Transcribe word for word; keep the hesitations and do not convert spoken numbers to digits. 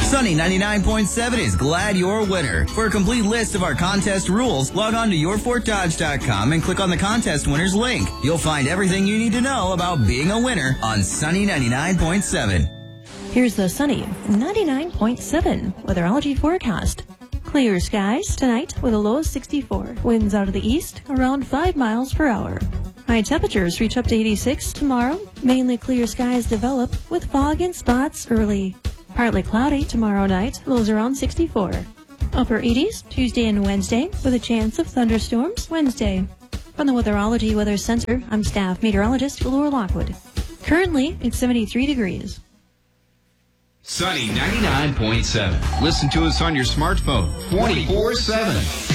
Sunny ninety-nine point seven is glad you're a winner. For a complete list of our contest rules, log on to your fort dodge dot com and click on the contest winners link. You'll find everything you need to know about being a winner on Sunny ninety-nine point seven. Here's the Sunny ninety-nine point seven weatherology forecast. Clear skies tonight with a low of sixty-four. Winds out of the east around five miles per hour. High temperatures reach up to eighty-six tomorrow. Mainly clear skies develop with fog in spots early. Partly cloudy tomorrow night, lows around sixty-four. Upper eighties Tuesday and Wednesday with a chance of thunderstorms Wednesday. From the Weatherology Weather Center, I'm staff meteorologist Laura Lockwood. Currently, it's seventy-three degrees. Sunny ninety-nine point seven. Listen to us on your smartphone twenty-four seven.